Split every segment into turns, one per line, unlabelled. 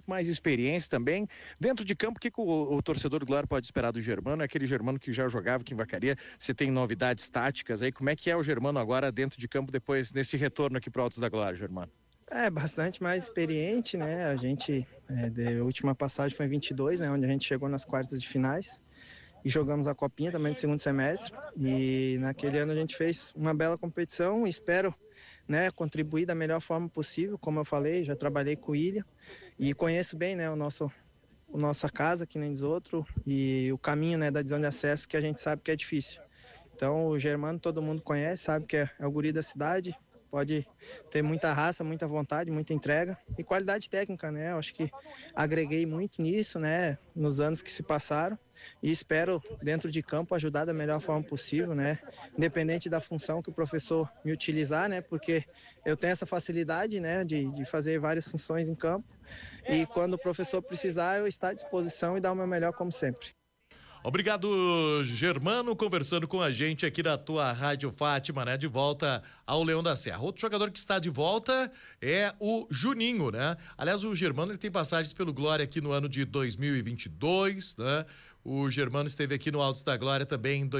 muito mais experiência também. Dentro de campo, o que o torcedor do Glória pode esperar do Germano? É aquele Germano que já jogava aqui em Vacaria, se tem novidades táticas aí, como é que é o Germano agora dentro de campo depois nesse retorno aqui para Altos da Glória, Germano?
É, bastante mais experiente, né? A gente, a última passagem foi em 22, né? Onde a gente chegou nas quartas de finais e jogamos a copinha também no segundo semestre. E naquele ano a gente fez uma bela competição. Espero, né, contribuir da melhor forma possível. Como eu falei, já trabalhei com o Ilha e conheço bem, né, nossa casa, que nem diz outro, e o caminho, né, da divisão de acesso, que a gente sabe que é difícil. Então o Germano todo mundo conhece, sabe que é o guri da cidade. Pode ter muita raça, muita vontade, muita entrega e qualidade técnica, né? Eu acho que agreguei muito nisso, né? Nos anos que se passaram e espero, dentro de campo, ajudar da melhor forma possível, né? Independente da função que o professor me utilizar, né? Porque eu tenho essa facilidade, né? De fazer várias funções em campo e quando o professor precisar, eu estou à disposição e dar o meu melhor como sempre.
Obrigado, Germano, conversando com a gente aqui da tua Rádio Fátima, né? De volta ao Leão da Serra. Outro jogador que está de volta é o Juninho, né? Aliás, o Germano, ele tem passagens pelo Glória aqui no ano de 2022, né? O Germano esteve aqui no Altos da Glória também em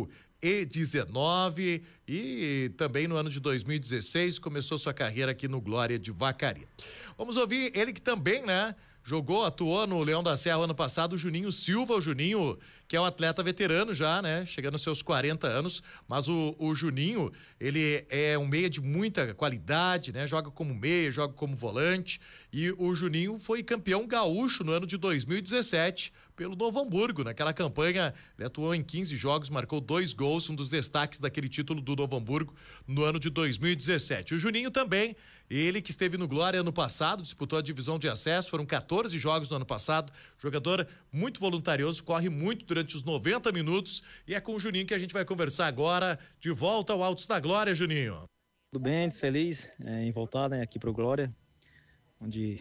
2019 e também no ano de 2016 começou sua carreira aqui no Glória de Vacaria. Vamos ouvir ele que também, né? Atuou no Leão da Serra ano passado, o Juninho Silva, o Juninho, que é um atleta veterano já, né? Chegando aos seus 40 anos, mas o Juninho, ele é um meia de muita qualidade, né? Joga como meia, joga como volante, e o Juninho foi campeão gaúcho no ano de 2017 pelo Novo Hamburgo. Naquela campanha, ele atuou em 15 jogos, marcou 2 gols, um dos destaques daquele título do Novo Hamburgo no ano de 2017. O Juninho também, ele que esteve no Glória ano passado, disputou a divisão de acesso, foram 14 jogos no ano passado, jogador muito voluntarioso, corre muito durante os 90 minutos e é com o Juninho que a gente vai conversar agora, de volta ao Altos da Glória, Juninho.
Tudo bem, feliz em voltar, né, aqui pro Glória, onde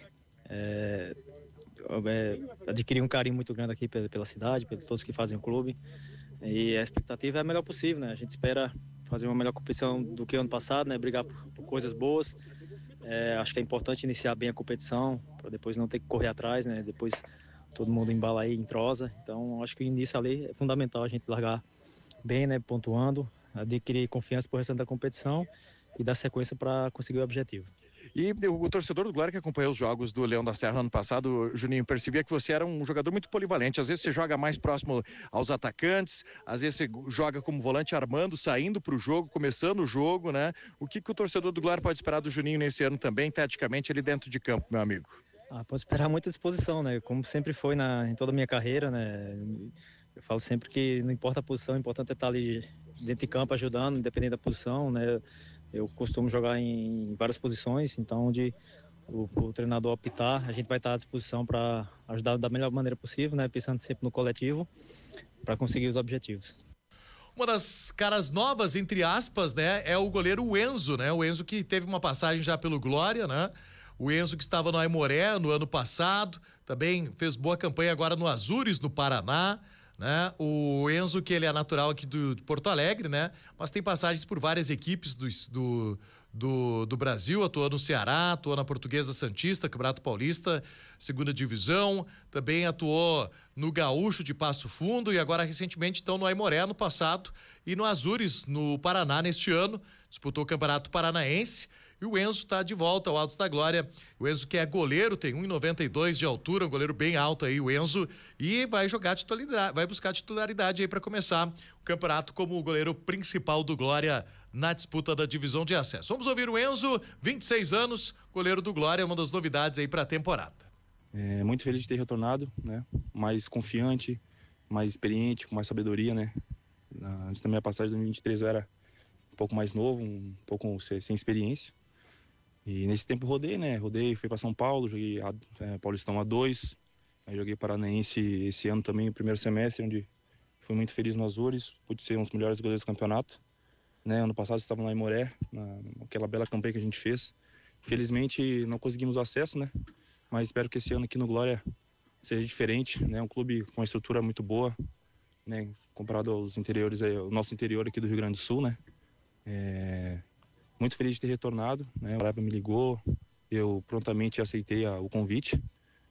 adquiri um carinho muito grande aqui pela cidade, por todos que fazem o clube, e a expectativa é a melhor possível, né? A gente espera fazer uma melhor competição do que ano passado, né? Brigar por coisas boas. Acho que é importante iniciar bem a competição, para depois não ter que correr atrás, né? Depois todo mundo embala aí, entrosa. Então, acho que o início ali é fundamental a gente largar bem, né? Pontuando, adquirir confiança para o restante da competição e dar sequência para conseguir o objetivo.
E o torcedor do Glória que acompanhou os jogos do Leão da Serra no ano passado, Juninho, percebia que você era um jogador muito polivalente. Às vezes você joga mais próximo aos atacantes, às vezes você joga como volante armando, saindo para o jogo, começando o jogo, né? O que o torcedor do Glória pode esperar do Juninho nesse ano também, taticamente, ali dentro de campo, meu amigo?
Pode esperar muita disposição, né? Como sempre foi em toda a minha carreira, né? Eu falo sempre que não importa a posição, o importante é estar ali dentro de campo ajudando, independente da posição, né? Eu costumo jogar em várias posições, então onde o treinador optar, a gente vai estar à disposição para ajudar da melhor maneira possível, né? Pensando sempre no coletivo, para conseguir os objetivos.
Uma das caras novas, entre aspas, né, é o goleiro Enzo, né? O Enzo que teve uma passagem já pelo Glória, né? O Enzo que estava no Aimoré no ano passado, também fez boa campanha agora no Azures, no Paraná, né? O Enzo, que ele é natural aqui de Porto Alegre, né? Mas tem passagens por várias equipes do Brasil, atuou no Ceará, atuou na Portuguesa Santista, Campeonato Paulista, segunda divisão, também atuou no Gaúcho de Passo Fundo e agora recentemente estão no Aimoré no passado e no Azures, no Paraná, neste ano, disputou o Campeonato Paranaense. E o Enzo está de volta ao Altos da Glória. O Enzo que é goleiro, tem 1,92 de altura, um goleiro bem alto aí, o Enzo, e vai jogar titularidade, vai buscar titularidade aí para começar o campeonato como o goleiro principal do Glória na disputa da divisão de acesso. Vamos ouvir o Enzo, 26 anos, goleiro do Glória, uma das novidades aí para a temporada.
Muito feliz de ter retornado, né? Mais confiante, mais experiente, com mais sabedoria, né? Antes da minha passagem de 2023 eu era um pouco mais novo, um pouco sem experiência. E nesse tempo rodei, né? Fui para São Paulo, joguei Paulistão A2, aí joguei Paranaense esse ano também, o primeiro semestre, onde fui muito feliz no Azures, pude ser um dos melhores goleiros do campeonato. Né? Ano passado estava lá em Moré, naquela bela campanha que a gente fez. Infelizmente não conseguimos o acesso, né? Mas espero que esse ano aqui no Glória seja diferente, né? Um clube com uma estrutura muito boa, né? Comparado aos interiores, o nosso interior aqui do Rio Grande do Sul, né? Muito feliz de ter retornado, né? O Araba me ligou, eu prontamente aceitei o convite,